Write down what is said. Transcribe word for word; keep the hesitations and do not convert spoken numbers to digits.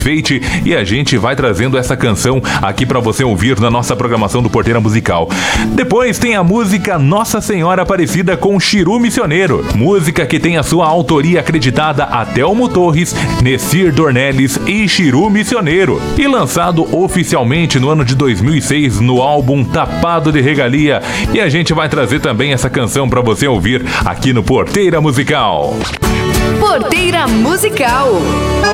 Feite, e a gente vai trazendo essa canção aqui pra você ouvir na nossa programação do Porteira Musical. Depois tem a música Nossa Senhora Aparecida com Chiru Missioneiro, música que tem a sua autoria acreditada a Telmo Torres, Nessir Dornelles e Chiru Missioneiro, e lançado oficialmente no ano de dois mil e seis no álbum Tapado de Regalia. E a gente vai trazer também essa canção pra você ouvir aqui no Porteira Musical. Porteira Musical.